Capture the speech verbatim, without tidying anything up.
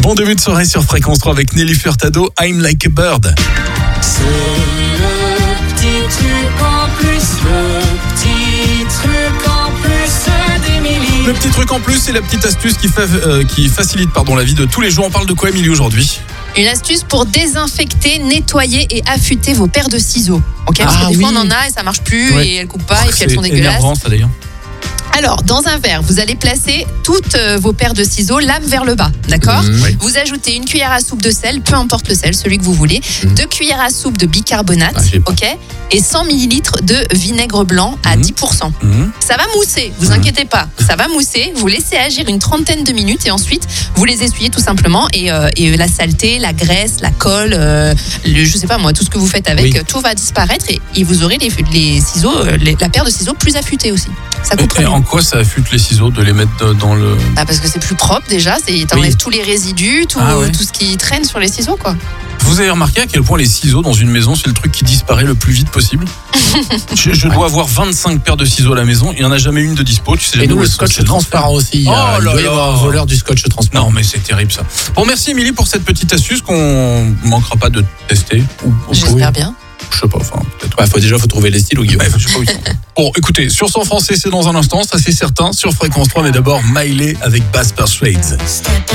Bon début de soirée sur Fréquence trois avec Nelly Furtado, I'm Like a Bird. C'est le petit truc en plus, le petit truc en plus d'Émilie. Le petit truc en plus, c'est la petite astuce qui, fa- euh, qui facilite pardon, la vie de tous les jours. On parle de quoi, Émilie, aujourd'hui ? Une astuce pour désinfecter, nettoyer et affûter vos paires de ciseaux. Ok, parce Ah que des fois oui. on en a et ça marche plus Ouais. et elles coupent pas et puis elles sont C'est dégueulasses. énervant, ça d'ailleurs. Alors, dans un verre, vous allez placer toutes euh, vos paires de ciseaux, lame vers le bas, d'accord ? Mmh, oui. Vous ajoutez une cuillère à soupe de sel, peu importe le sel, celui que vous voulez, Mmh. deux cuillères à soupe de bicarbonate, Ah, j'ai pas. ok ? Et cent millilitres de vinaigre blanc à Mmh. dix pour cent. Mmh. Ça va mousser, vous inquiétez pas, ça va mousser. Vous laissez agir une trentaine de minutes et ensuite vous les essuyez tout simplement et, euh, et la saleté, la graisse, la colle, euh, le, je sais pas moi, tout ce que vous faites avec, Oui. euh, tout va disparaître et, et vous aurez les, les ciseaux, euh, les- la paire de ciseaux plus affûtée aussi. Ça Et, coupera et mieux. en quoi ça affûte les ciseaux de les mettre de- dans le... Bah parce que c'est plus propre déjà, c'est t'enlèves Oui. tous les résidus, tout, Ah ouais. tout ce qui traîne sur les ciseaux quoi. Vous avez remarqué à quel point les ciseaux dans une maison, c'est le truc qui disparaît le plus vite possible. Je, je dois avoir vingt-cinq paires de ciseaux à la maison, il n'y en a jamais une de dispo. Tu sais Et jamais nous, où le elles sont, scotch c'est transparent aussi. Il y a- Oh il là doit y là. avoir un voleur du scotch transparent. Non mais c'est terrible ça. Bon, merci Émilie pour cette petite astuce qu'on manquera pas de tester. Ou, ou- J'espère bien. Je sais pas, enfin peut-être. Ouais, faut déjà faut trouver les stylos, Guillaume. Ouais, je sais pas où ils sont. Bon, écoutez, sur son français, c'est dans un instant, ça c'est certain. Sur Fréquence trois, mais d'abord Miley avec Bass Persuades. Step